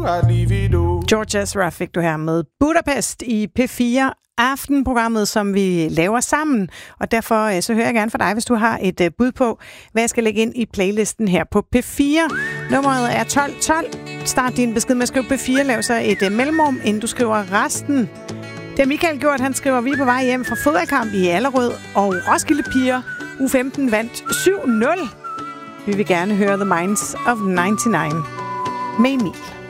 I'd leave it all. George Ezra fik du her med Budapest i P4 Aftenprogrammet, som vi laver sammen. Og derfor så hører jeg gerne fra dig, hvis du har et bud på, hvad jeg skal lægge ind i playlisten her på P4. Nummeret er 1212. Start din besked med at skrive P4. Lav så et mellemrum, inden du skriver resten. Det har Michael gjort. Han skriver, vi er på vej hjem fra fodboldkamp i Allerød, og Roskilde Piger U15 vandt 7-0. Vi vil gerne høre The Minds of 99 med Emil.